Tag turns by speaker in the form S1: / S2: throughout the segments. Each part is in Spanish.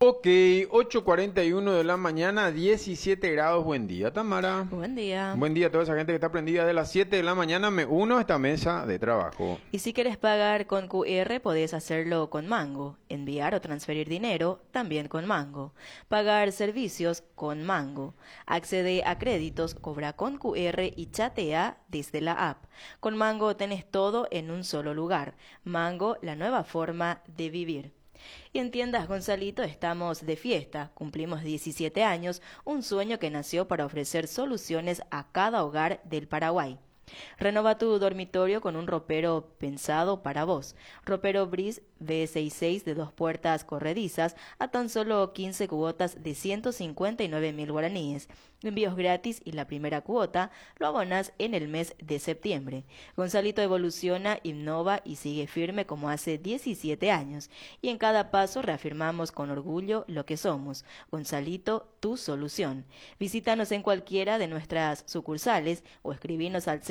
S1: Ok, 8:41 de la mañana, 17 grados. Buen día, Tamara.
S2: Buen día.
S1: Buen día a toda esa gente que está prendida de las 7 de la mañana. Me uno a esta mesa de trabajo.
S2: Y si quieres pagar con QR, podés hacerlo con Mango. Enviar o transferir dinero, también con Mango. Pagar servicios, con Mango. Accede a créditos, cobra con QR y chatea desde la app. Con Mango tenés todo en un solo lugar. Mango, la nueva forma de vivir. Y en Tiendas Gonzalito estamos de fiesta, cumplimos 17 años, un sueño que nació para ofrecer soluciones a cada hogar del Paraguay. Renova tu dormitorio con un ropero pensado para vos. Ropero Breeze V66 de 2 puertas corredizas a tan solo 15 cuotas de 159.000 guaraníes. Envíos gratis y la primera cuota lo abonas en el mes de septiembre. Gonzalito evoluciona, innova y sigue firme como hace 17 años. Y en cada paso reafirmamos con orgullo lo que somos. Gonzalito, tu solución. Visítanos en cualquiera de nuestras sucursales o escribinos al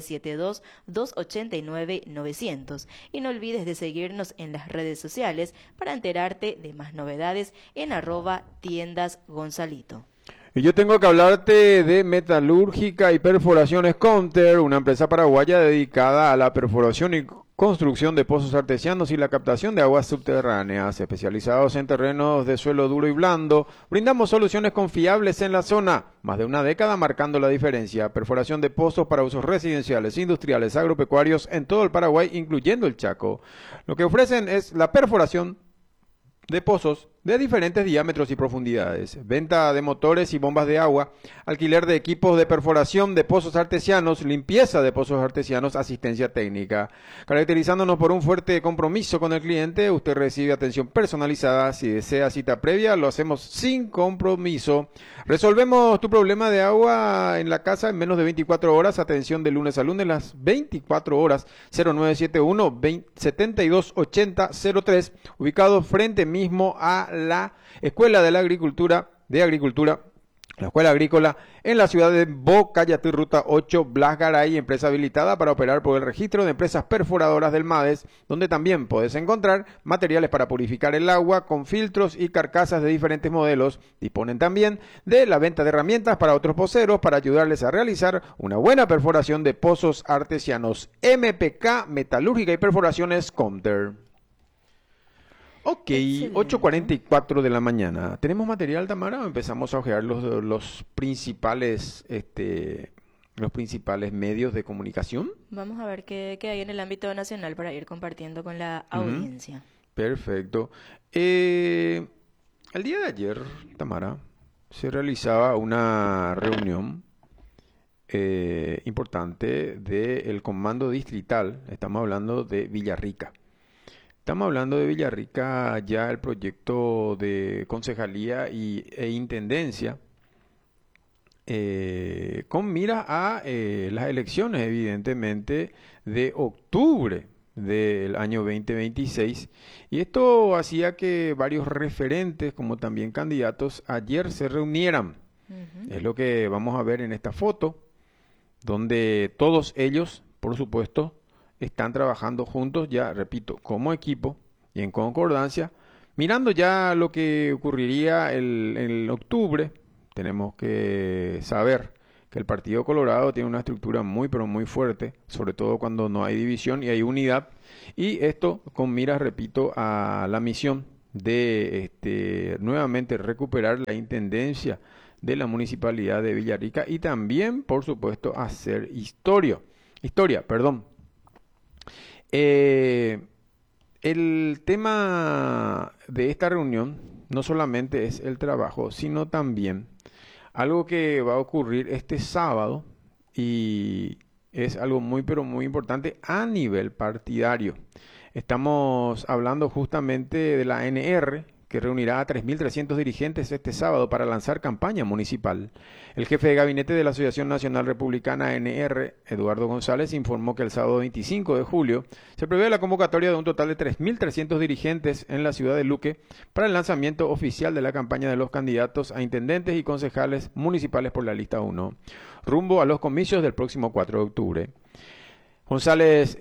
S2: 0972-289-900. Y no olvides de seguirnos en las redes sociales para enterarte de más novedades en @tiendasgonzalito.
S1: Y yo tengo que hablarte de Metalúrgica y Perforaciones Counter, una empresa paraguaya dedicada a la perforación y construcción de pozos artesianos y la captación de aguas subterráneas, especializados en terrenos de suelo duro y blando. Brindamos soluciones confiables en la zona, más de una década marcando la diferencia. Perforación de pozos para usos residenciales, industriales, agropecuarios en todo el Paraguay, incluyendo el Chaco. Lo que ofrecen es la perforación de pozos de diferentes diámetros y profundidades, venta de motores y bombas de agua, alquiler de equipos de perforación de pozos artesianos, limpieza de pozos artesianos, asistencia técnica. Caracterizándonos por un fuerte compromiso con el cliente, usted recibe atención personalizada. Si desea cita previa, lo hacemos sin compromiso. Resolvemos tu problema de agua en la casa en menos de 24 horas. Atención de lunes a lunes, las 24 horas. 0971 7280 03, ubicado frente mismo a la Escuela de la Agricultura, la Escuela Agrícola, en la ciudad de Bocayatí, Ruta 8, Blas Garay, empresa habilitada para operar por el registro de empresas perforadoras del MADES, donde también puedes encontrar materiales para purificar el agua con filtros y carcasas de diferentes modelos. Disponen también de la venta de herramientas para otros poceros para ayudarles a realizar una buena perforación de pozos artesianos. MPK, Metalúrgica y Perforaciones Counter. Ok,
S2: Excelente.
S1: 8:44 de la mañana. ¿Tenemos material, Tamara, o empezamos a ojear los principales, los principales medios de comunicación?
S2: Vamos a ver qué hay en el ámbito nacional para ir compartiendo con la
S1: Ujú,
S2: audiencia.
S1: perfecto. El día de ayer, Tamara, se realizaba una reunión importante del Comando Distrital. Estamos hablando de Villarrica. Estamos hablando de Villarrica, ya el proyecto de concejalía e intendencia, con mira a las elecciones, evidentemente, de octubre del año 2026. Y esto hacía que varios referentes, como también candidatos, ayer se reunieran.
S2: Ujú.
S1: Es lo que vamos a ver en esta foto, donde todos ellos, por supuesto, están trabajando juntos, ya repito, como equipo y en concordancia, mirando ya lo que ocurriría en octubre. Tenemos que saber que el Partido Colorado tiene una estructura muy, pero muy fuerte, sobre todo cuando no hay división y hay unidad, y esto con miras, repito, a la misión de nuevamente recuperar la intendencia de la municipalidad de Villarrica y también, por supuesto, hacer historia, perdón. Eh, el tema de esta reunión no solamente es el trabajo, sino también algo que va a ocurrir este sábado y es algo muy pero muy importante a nivel partidario. Estamos hablando justamente de la ANR, que reunirá a 3.300 dirigentes este sábado para lanzar campaña municipal. El jefe de gabinete de la Asociación Nacional Republicana ANR, Eduardo González, informó que el sábado 25 de julio se prevé la convocatoria de un total de 3.300 dirigentes en la ciudad de Luque para el lanzamiento oficial de la campaña de los candidatos a intendentes y concejales municipales por la lista 1, rumbo a los comicios del próximo 4 de octubre. González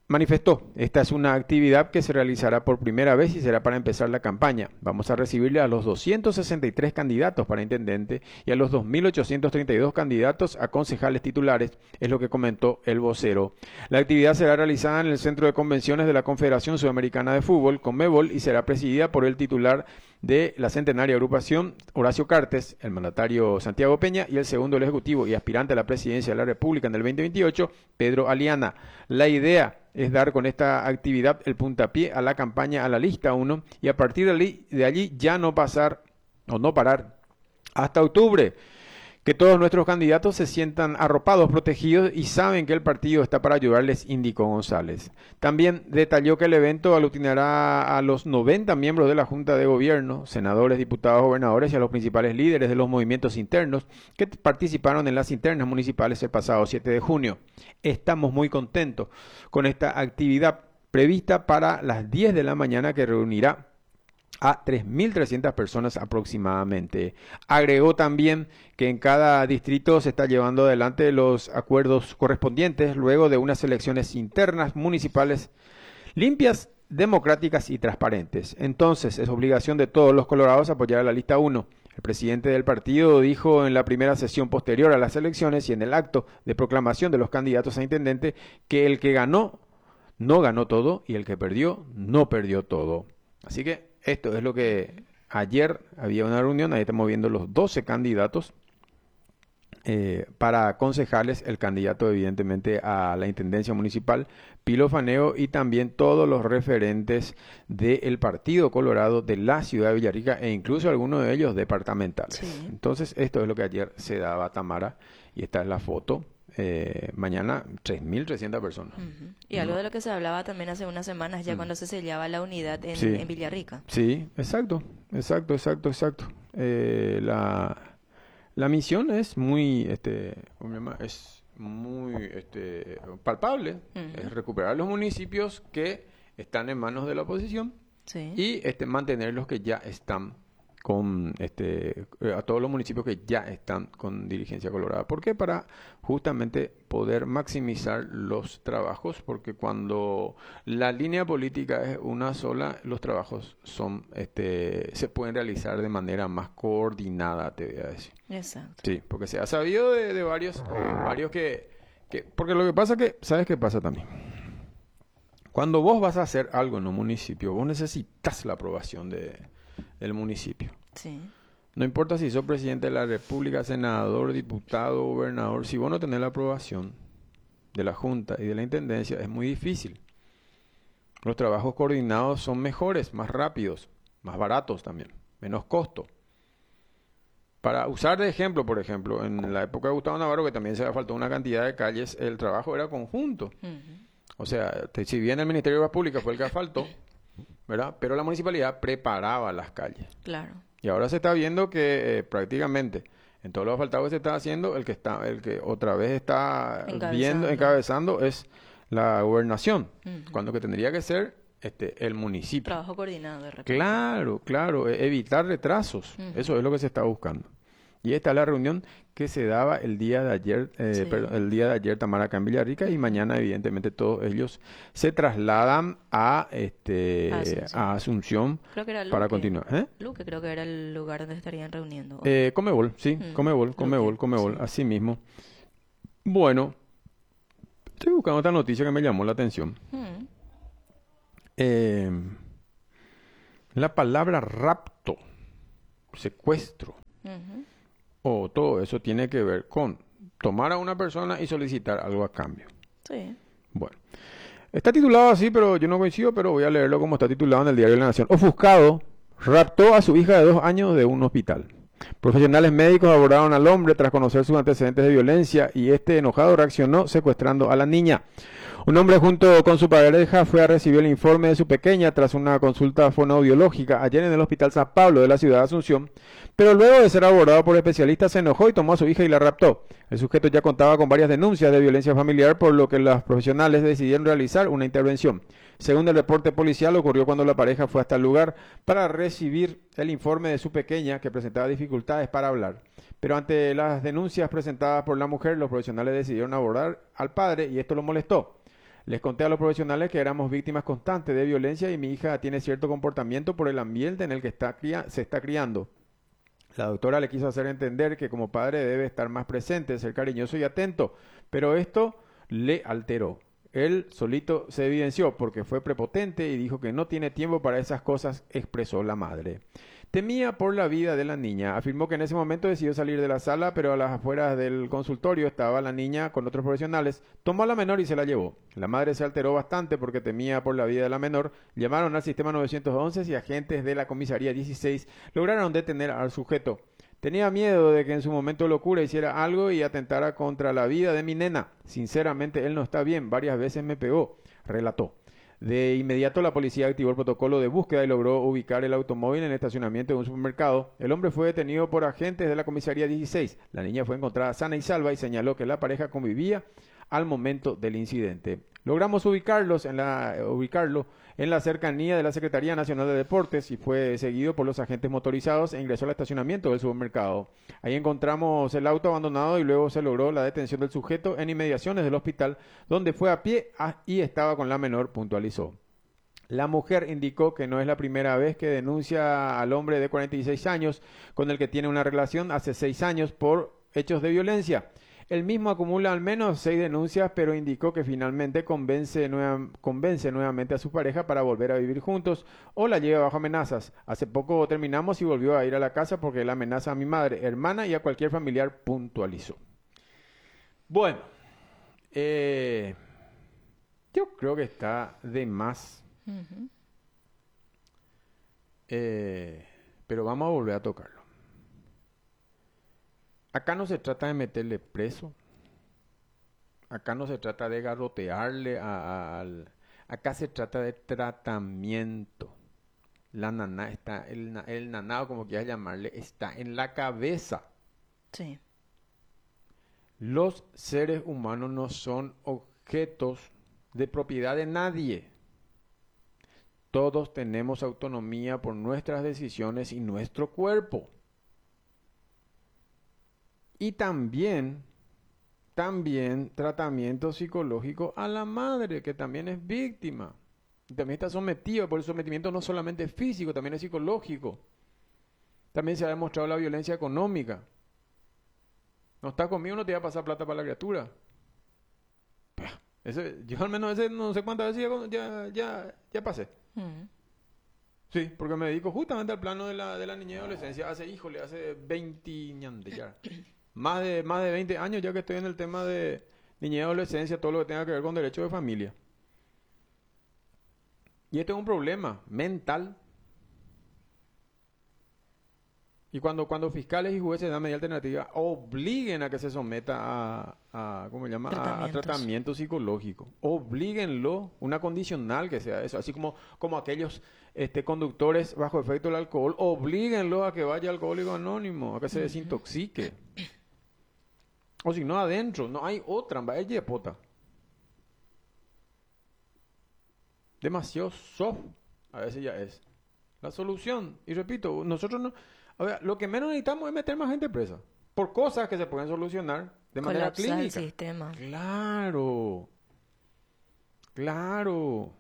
S1: manifestó, esta es una actividad que se realizará por primera vez y será para empezar la campaña. Vamos a recibirle a los 263 candidatos para intendente y a los 2.832 candidatos a concejales titulares, es lo que comentó el vocero. La actividad será realizada en el Centro de Convenciones de la Confederación Sudamericana de Fútbol, Conmebol, y será presidida por el titular de la centenaria agrupación, Horacio Cartes, el mandatario Santiago Peña y el segundo del Ejecutivo y aspirante a la presidencia de la República en el 2028, Pedro Aliana. La idea es dar con esta actividad el puntapié a la campaña a la lista 1 y a partir de allí ya no pasar o no parar hasta octubre. Que todos nuestros candidatos se sientan arropados, protegidos y saben que el partido está para ayudarles, indicó González. También detalló que el evento aglutinará a los 90 miembros de la Junta de Gobierno, senadores, diputados, gobernadores y a los principales líderes de los movimientos internos que participaron en las internas municipales el pasado 7 de junio. Estamos muy contentos con esta actividad prevista para las 10 de la mañana que reunirá a 3.300 personas aproximadamente. Agregó también que en cada distrito se está llevando adelante los acuerdos correspondientes luego de unas elecciones internas municipales limpias, democráticas y transparentes. Entonces, es obligación de todos los colorados apoyar a la lista 1. El presidente del partido dijo en la primera sesión posterior a las elecciones y en el acto de proclamación de los candidatos a intendente que el que ganó no ganó todo y el que perdió no perdió todo. Así que esto es lo que ayer había una reunión, ahí estamos viendo los 12 candidatos para concejales, el candidato evidentemente a la intendencia municipal, Pilo Faneo, y también todos los referentes del Partido Colorado de la ciudad de Villarrica e incluso algunos de ellos departamentales. Sí. Entonces esto es lo que ayer se daba, Tamara, y esta es la foto. Mañana 3.300 personas.
S2: Y algo de lo que se hablaba también hace unas semanas ya cuando se sellaba la unidad en Villarrica.
S1: Sí, exacto. La misión es muy, ¿cómo se llama? Es muy palpable. Es recuperar los municipios que están en manos de la oposición y mantener los que ya están con a todos los municipios que ya están con dirigencia colorada. ¿Por qué? Para justamente poder maximizar los trabajos, porque cuando la línea política es una sola, los trabajos son se pueden realizar de manera más coordinada, te voy a decir.
S2: Exacto.
S1: Sí, porque se ha sabido de varios que porque lo que pasa es que, ¿sabes qué pasa también? Cuando vos vas a hacer algo en un municipio, vos necesitas la aprobación del municipio.
S2: Sí.
S1: No importa si sos presidente de la República, senador, diputado, gobernador, si vos no tenés la aprobación de la Junta y de la Intendencia, es muy difícil. Los trabajos coordinados son mejores, más rápidos, más baratos también, menos costo. Para usar de ejemplo, por ejemplo, en la época de Gustavo Navarro, que también se había faltado una cantidad de calles, el trabajo era conjunto. O sea, si bien el Ministerio de Obras Públicas fue el que asfaltó, ¿verdad? Pero la municipalidad preparaba las calles.
S2: Claro.
S1: Y ahora se está viendo que prácticamente en todos los asfaltados que se está haciendo, el que otra vez está encabezando es la gobernación, cuando que tendría que ser el municipio.
S2: Trabajo coordinado de repente.
S1: Claro, evitar retrasos. Eso es lo que se está buscando. Y esta es la reunión que se daba el día de ayer, Tamara, acá en Villarrica, y mañana, evidentemente, todos ellos se trasladan a Asunción
S2: creo que era Luque,
S1: para continuar.
S2: Luque creo que era el lugar donde estarían reuniendo.
S1: Conmebol, sí, Conmebol,
S2: sí.
S1: Así mismo. Bueno, estoy buscando otra noticia que me llamó la atención. La palabra rapto, secuestro, todo eso tiene que ver con tomar a una persona y solicitar algo a cambio.
S2: Sí.
S1: Bueno, está titulado así, pero yo no coincido, pero voy a leerlo como está titulado en el Diario de la Nación. Ofuscado, raptó a su hija de 2 años de un hospital. Profesionales médicos abordaron al hombre tras conocer sus antecedentes de violencia y enojado reaccionó secuestrando a la niña. Un hombre junto con su pareja fue a recibir el informe de su pequeña tras una consulta fonoaudiológica ayer en el Hospital San Pablo de la ciudad de Asunción, pero luego de ser abordado por especialistas se enojó y tomó a su hija y la raptó. El sujeto ya contaba con varias denuncias de violencia familiar, por lo que los profesionales decidieron realizar una intervención. Según el reporte policial, ocurrió cuando la pareja fue hasta el lugar para recibir el informe de su pequeña, que presentaba dificultades para hablar. Pero ante las denuncias presentadas por la mujer, los profesionales decidieron abordar al padre y esto lo molestó. Les conté a los profesionales que éramos víctimas constantes de violencia y mi hija tiene cierto comportamiento por el ambiente en el que se está criando. La doctora le quiso hacer entender que como padre debe estar más presente, ser cariñoso y atento, pero esto le alteró. Él solito se evidenció porque fue prepotente y dijo que no tiene tiempo para esas cosas, expresó la madre. Temía por la vida de la niña. Afirmó que en ese momento decidió salir de la sala, pero a las afueras del consultorio estaba la niña con otros profesionales. Tomó a la menor y se la llevó. La madre se alteró bastante porque temía por la vida de la menor. Llamaron al sistema 911 y agentes de la comisaría 16 lograron detener al sujeto. Tenía miedo de que en su momento de locura hiciera algo y atentara contra la vida de mi nena. Sinceramente, él no está bien. Varias veces me pegó, relató. De inmediato la policía activó el protocolo de búsqueda y logró ubicar el automóvil en el estacionamiento de un supermercado. El hombre fue detenido por agentes de la comisaría 16. La niña fue encontrada sana y salva y señaló que la pareja convivía al momento del incidente. Logramos ubicarlo en la cercanía de la Secretaría Nacional de Deportes y fue seguido por los agentes motorizados e ingresó al estacionamiento del supermercado. Ahí encontramos el auto abandonado y luego se logró la detención del sujeto en inmediaciones del hospital, donde fue a pie y estaba con la menor, puntualizó. La mujer indicó que no es la primera vez que denuncia al hombre de 46 años con el que tiene una relación hace 6 años por hechos de violencia. El mismo acumula al menos 6 denuncias, pero indicó que finalmente convence nuevamente a su pareja para volver a vivir juntos o la lleva bajo amenazas. Hace poco terminamos y volvió a ir a la casa porque él amenaza a mi madre, hermana y a cualquier familiar, puntualizó. Bueno, yo creo que está de más. Pero vamos a volver a tocarlo. Acá no se trata de meterle preso. Acá no se trata de garrotearle acá se trata de tratamiento. La naná está, el nanado, como quieras llamarle, está en la cabeza.
S2: Sí.
S1: Los seres humanos no son objetos de propiedad de nadie. Todos tenemos autonomía por nuestras decisiones y nuestro cuerpo. Y también tratamiento psicológico a la madre, que también es víctima. Y también está sometida, por el sometimiento no solamente físico, también es psicológico. También se ha demostrado la violencia económica. No está conmigo, no te va a pasar plata para la criatura. Yo al menos ese no sé cuántas veces ya pasé. Sí, porque me dedico justamente al plano de la niñez y adolescencia. Hace 20 años ya. Más de 20 años ya que estoy en el tema de niñez y adolescencia, todo lo que tenga que ver con derecho de familia. Y este es un problema mental. Y cuando fiscales y jueces dan medida alternativa, obliguen a que se someta ¿cómo se llama? A tratamiento psicológico. Oblíguenlo, una condicional que sea eso. Así como aquellos conductores bajo efecto del alcohol, oblíguenlo a que vaya al Alcohólico Anónimo, a que se desintoxique. O si no, adentro, no hay otra, va a pota. Demasiado soft, a veces ya es la solución. Y repito, nosotros no... A ver, lo que menos necesitamos es meter más gente presa. Por cosas que se pueden solucionar de manera clínica.
S2: El sistema.
S1: Claro. Claro.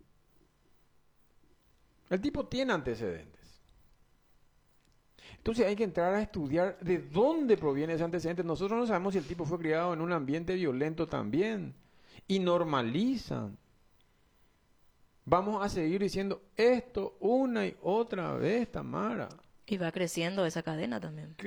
S1: El tipo tiene antecedentes. Entonces hay que entrar a estudiar de dónde proviene ese antecedente. Nosotros no sabemos si el tipo fue criado en un ambiente violento también. Y normalizan. Vamos a seguir diciendo esto una y otra vez, Tamara.
S2: Y va creciendo esa cadena también.